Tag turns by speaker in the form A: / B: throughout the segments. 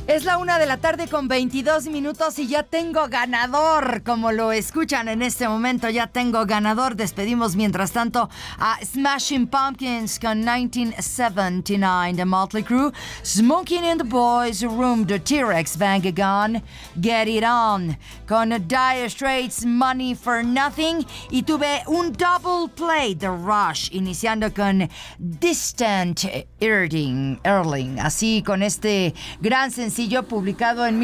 A: Es la 1:22 p.m. y ya tengo ganador. Como lo escuchan en este momento, ya tengo ganador. Despedimos mientras tanto a Smashing Pumpkins con 1979, The Motley Crue, Smoking in the Boys Room, The T-Rex Bang a Gun, Get It On, con Dire Straits, Money for Nothing, y tuve un double play, The Rush, iniciando con Distant Erling. Así, con este gran sencillo publicado en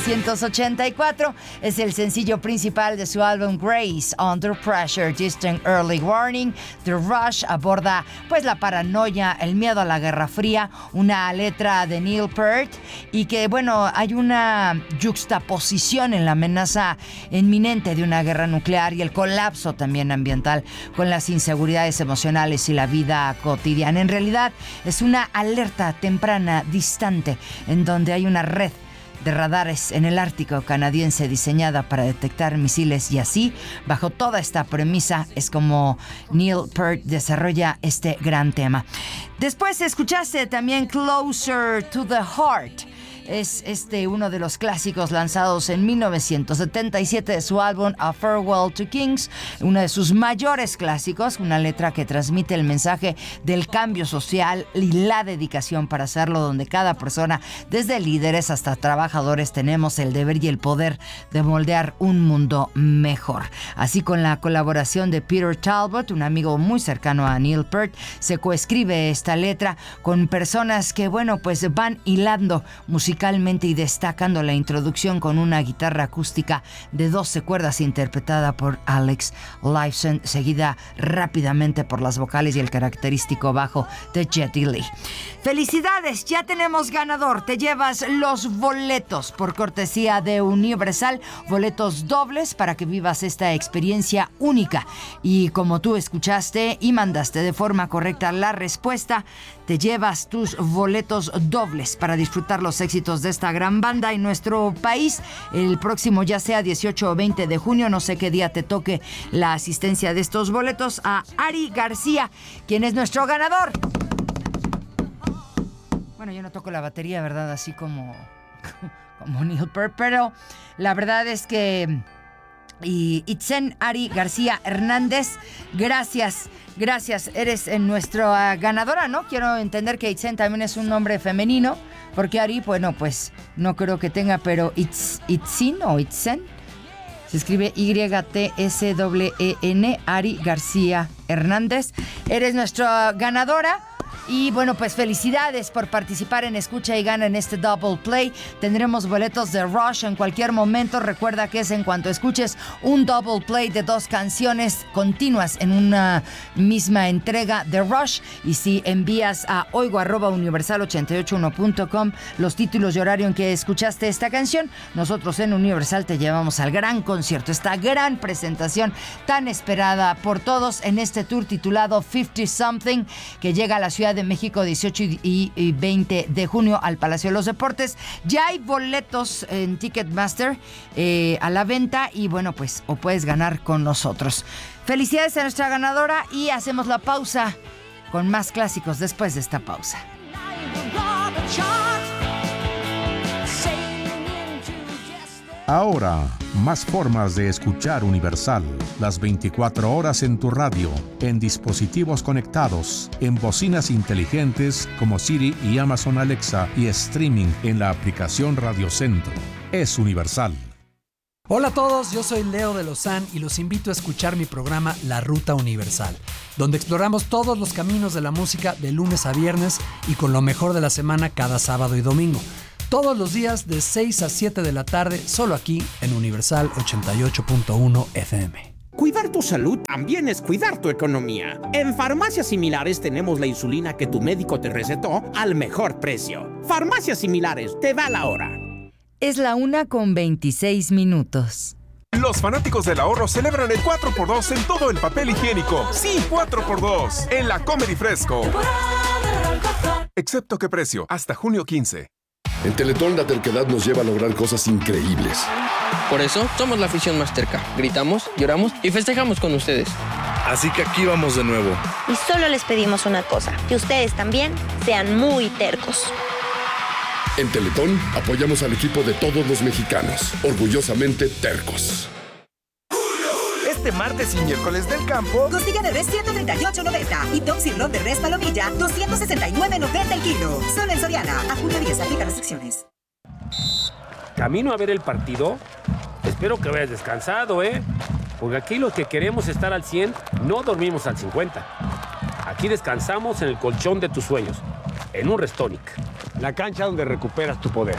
A: 1984, es el sencillo principal de su álbum Grace, Under Pressure, Distant Early Warning. The Rush aborda pues la paranoia, el miedo a la Guerra Fría, una letra de Neil Peart, y que bueno, hay una yuxtaposición en la amenaza inminente de una guerra nuclear y el colapso también ambiental con las inseguridades emocionales y la vida cotidiana. En realidad es una alerta temprana distante en donde hay una red de radares en el Ártico canadiense diseñada para detectar misiles, y así, bajo toda esta premisa, es como Neil Peart desarrolla este gran tema. Después escuchaste también Closer to the Heart. Es uno de los clásicos lanzados en 1977 de su álbum A Farewell to Kings, uno de sus mayores clásicos, una letra que transmite el mensaje del cambio social y la dedicación para hacerlo, donde cada persona, desde líderes hasta trabajadores, tenemos el deber y el poder de moldear un mundo mejor. Así, con la colaboración de Peter Talbot, un amigo muy cercano a Neil Peart, se coescribe esta letra con personas que, bueno, pues van hilando musicalmente y destacando la introducción con una guitarra acústica de 12 cuerdas interpretada por Alex Lifeson, seguida rápidamente por las vocales y el característico bajo de Geddy Lee. ¡Felicidades! Ya tenemos ganador. Te llevas los boletos por cortesía de Universal, boletos dobles para que vivas esta experiencia única. Y como tú escuchaste y mandaste de forma correcta la respuesta, te llevas tus boletos dobles para disfrutar los éxitos de esta gran banda en nuestro país el próximo, ya sea 18 o 20 de junio, no sé qué día te toque la asistencia de estos boletos, a Ari García, quien es nuestro ganador. Bueno, yo no toco la batería, ¿verdad? Así como Neil Peart, pero la verdad es que... Y Itzen Ari García Hernández, gracias, eres nuestra ganadora, ¿no? Quiero entender que Itzen también es un nombre femenino, porque Ari, bueno, pues no creo que tenga, pero Itzin o Itzen se escribe YTSWEN, Ari García Hernández, eres nuestra ganadora. Y bueno, pues felicidades por participar en Escucha y Gana en este Double Play. Tendremos boletos de Rush en cualquier momento. Recuerda que es en cuanto escuches un Double Play de 2 canciones continuas en una misma entrega de Rush. Y si envías a oigo@universal881.com los títulos y horario en que escuchaste esta canción, nosotros en Universal te llevamos al gran concierto, esta gran presentación tan esperada por todos en este tour titulado 50 Something, que llega a la Ciudad de México 18 y 20 de junio al Palacio de los Deportes. Ya hay boletos en Ticketmaster a la venta, y bueno, pues o puedes ganar con nosotros. Felicidades a nuestra ganadora, y hacemos la pausa con más clásicos después de esta pausa.
B: Ahora, más formas de escuchar Universal. Las 24 horas en tu radio, en dispositivos conectados, en bocinas inteligentes como Siri y Amazon Alexa, y streaming en la aplicación Radio Centro. Es Universal.
C: Hola a todos, yo soy Leo de Lozán y los invito a escuchar mi programa La Ruta Universal, donde exploramos todos los caminos de la música de lunes a viernes y con lo mejor de la semana cada sábado y domingo. Todos los días de 6 a 7 de la tarde, solo aquí en Universal 88.1 FM.
D: Cuidar tu salud también es cuidar tu economía. En Farmacias Similares tenemos la insulina que tu médico te recetó al mejor precio. Farmacias Similares, te da la hora.
A: Es la 1:26 p.m.
E: Los fanáticos del ahorro celebran el 4x2 en todo el papel higiénico. Sí, 4x2 en la Comedy Fresco. Excepto qué precio, hasta junio 15.
F: En Teletón la terquedad nos lleva a lograr cosas increíbles.
G: Por eso somos la afición más terca. Gritamos, lloramos y festejamos con ustedes.
H: Así que aquí vamos de nuevo.
I: Y solo les pedimos una cosa, que ustedes también sean muy tercos.
F: En Teletón apoyamos al equipo de todos los mexicanos, orgullosamente tercos.
E: Este martes y miércoles del campo,
I: costilla de res 138.90 y Tom Sirloin de res palomilla 269.90 el kilo. Solo en Soriana. A junio 10 aplica restricciones.
J: Camino a ver el partido. Espero que vayas descansado, porque aquí los que queremos estar al 100 no dormimos al 50. Aquí descansamos en el colchón de tus sueños, en un Restonic, la cancha donde recuperas tu poder.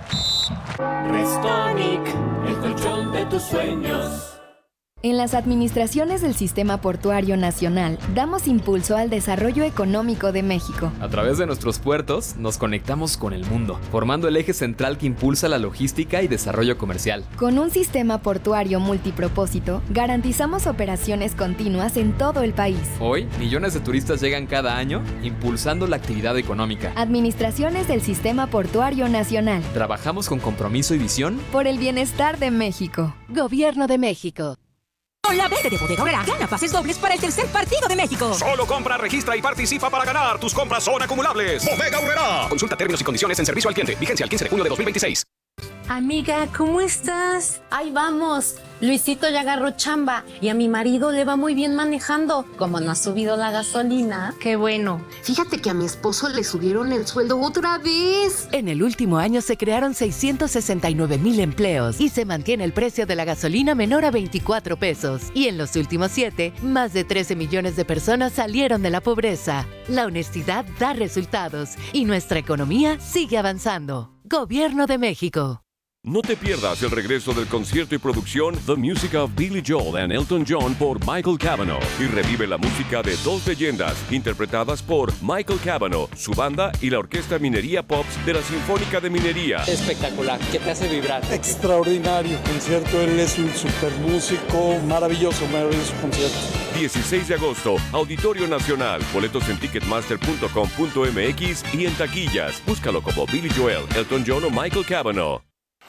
K: Restonic, el colchón de tus sueños.
L: En las administraciones del Sistema Portuario Nacional, damos impulso al desarrollo económico de México.
M: A través de nuestros puertos, nos conectamos con el mundo, formando el eje central que impulsa la logística y desarrollo comercial.
L: Con un sistema portuario multipropósito, garantizamos operaciones continuas en todo el país.
M: Hoy, millones de turistas llegan cada año, impulsando la actividad económica.
L: Administraciones del Sistema Portuario Nacional.
M: Trabajamos con compromiso y visión
L: por el bienestar de México.
N: Gobierno de México.
I: Con la verde de Bodega Aurrera, gana pases dobles para el tercer partido de México.
E: Solo compra, registra y participa para ganar. Tus compras son acumulables. Bodega Aurrera. Consulta términos y condiciones en servicio al cliente. Vigencia el 15 de junio de 2026.
O: Amiga, ¿cómo estás? Ahí vamos. Luisito ya agarró chamba y a mi marido le va muy bien manejando. Como no ha subido la gasolina.
N: Qué bueno.
O: Fíjate que a mi esposo le subieron el sueldo otra vez.
N: En el último año se crearon 669,000 empleos y se mantiene el precio de la gasolina menor a 24 pesos. Y en los últimos 7, más de 13 millones de personas salieron de la pobreza. La honestidad da resultados y nuestra economía sigue avanzando. Gobierno de México.
P: No te pierdas el regreso del concierto y producción The Music of Billy Joel and Elton John por Michael Cavanaugh y revive la música de dos leyendas interpretadas por Michael Cavanaugh, su banda y la Orquesta Minería Pops de la Sinfónica de Minería.
G: Espectacular, ¿qué te hace vibrar?
Q: Extraordinario concierto, él es un super músico, maravilloso concierto.
P: 16 de agosto, Auditorio Nacional, boletos en ticketmaster.com.mx y en taquillas. Búscalo como Billy Joel, Elton John o Michael Cavanaugh.